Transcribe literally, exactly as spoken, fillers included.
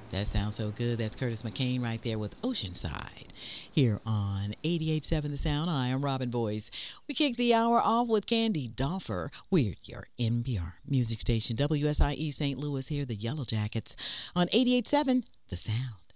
That sounds so good. That's Curtis McCain right there with Oceanside here on eighty-eight point seven The Sound. I am Robin Boyce. We kick the hour off with Candy Doffer. We're your N P R music station, W S I E Saint Louis here, the Yellow Jackets on eighty-eight point seven The Sound.